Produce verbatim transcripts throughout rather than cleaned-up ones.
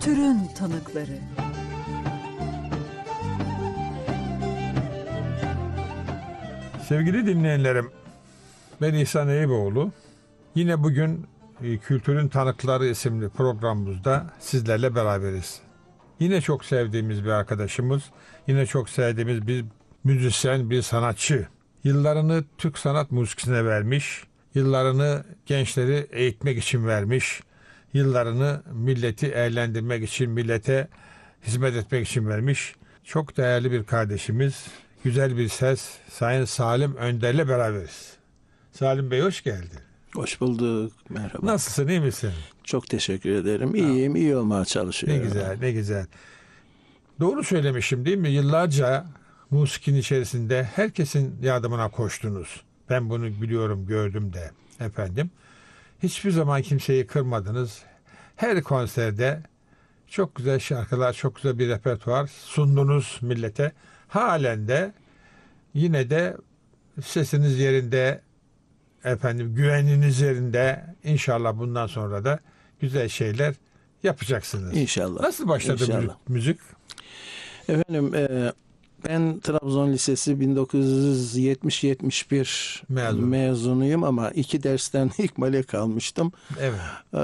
Kültürün tanıkları. Sevgili dinleyenlerim, ben İhsan Eyüboğlu. Yine bugün e, Kültürün Tanıkları isimli programımızda sizlerle beraberiz. Yine çok sevdiğimiz bir arkadaşımız, yine çok sevdiğimiz bir müzisyen, bir sanatçı. Yıllarını Türk sanat müziğine vermiş, yıllarını gençleri eğitmek için vermiş, yıllarını milleti eğlendirmek için, millete hizmet etmek için vermiş. Çok değerli bir kardeşimiz, güzel bir ses, Sayın Salim Önder'le beraberiz. Salim Bey hoş geldin. Hoş bulduk. Merhaba. Nasılsın, iyi misin? Çok teşekkür ederim. İyiyim, iyi olmaya çalışıyorum. Ne güzel, ne güzel. Doğru söylemişim değil mi? Yıllarca musikin içerisinde herkesin yardımına koştunuz. Ben bunu biliyorum, gördüm de efendim. Hiçbir zaman kimseyi kırmadınız. Her konserde çok güzel şarkılar, çok güzel bir repertuar sundunuz millete. Halen de yine de sesiniz yerinde, efendim güveniniz yerinde. İnşallah bundan sonra da güzel şeyler yapacaksınız. İnşallah. Nasıl başladı İnşallah. müzik? Efendim e, ben Trabzon Lisesi bin dokuz yüz yetmiş yetmiş bir Mezun. mezunuyum ama iki dersten ikmale kalmıştım. Evet. Ee,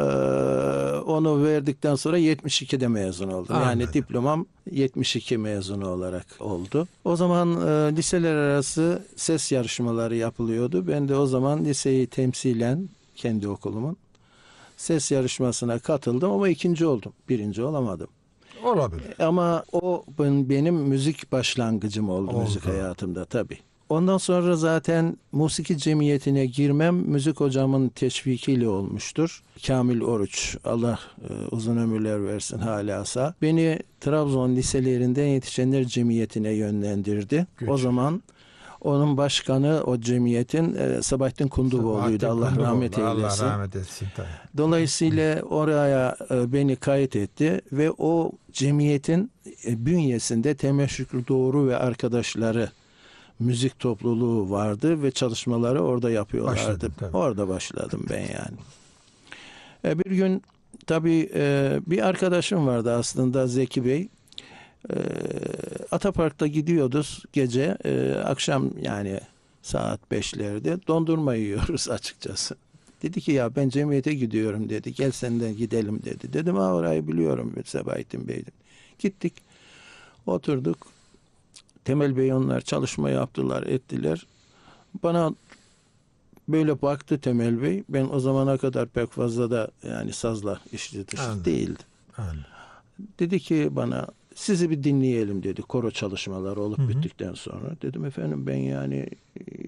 onu verdikten sonra yetmiş ikide mezun oldum. Anladım. Yani diplomam yetmiş iki mezunu olarak oldu. O zaman e, liseler arası ses yarışmaları yapılıyordu. Ben de o zaman liseyi temsilen kendi okulumun ses yarışmasına katıldım ama ikinci oldum. Birinci olamadım. Olabilir. Ama o ben- benim müzik başlangıcım oldu, Oldu. müzik hayatımda tabii. Ondan sonra zaten musiki cemiyetine girmem müzik hocamın teşvikiyle olmuştur. Kamil Oruç, Allah e, uzun ömürler versin halasa. Beni Trabzon liselerinden yetişenler cemiyetine yönlendirdi. Güç. O zaman onun başkanı o cemiyetin e, Sabahattin Kunduboğlu'ydu. Allah Kunduboğlu, rahmet eylesin. Allah rahmet etsin tabii. Dolayısıyla oraya e, beni kayıt etti ve o cemiyetin e, bünyesinde Temel Şükrü Doğru ve arkadaşları müzik topluluğu vardı ve çalışmaları orada yapıyorlardı. Başladın, tabii. Orada başladım ben yani. E, bir gün tabii e, bir arkadaşım vardı aslında, Zeki Bey. E, Atapark'ta gidiyoruz gece, e, akşam yani saat beşlerde dondurma yiyoruz açıkçası. Dedi ki ya ben cemiyete gidiyorum dedi. Gel senden gidelim dedi. Dedim ha orayı biliyorum Sabahattin Bey'dim. Gittik. Oturduk. Temel Bey onlar çalışma yaptılar, ettiler. Bana böyle baktı Temel Bey. Ben o zamana kadar pek fazla da yani sazla işli dışı Anladım. değildim. Anladım. Dedi ki bana sizi bir dinleyelim dedi. Koro çalışmaları olup Hı hı. bittikten sonra. Dedim efendim ben yani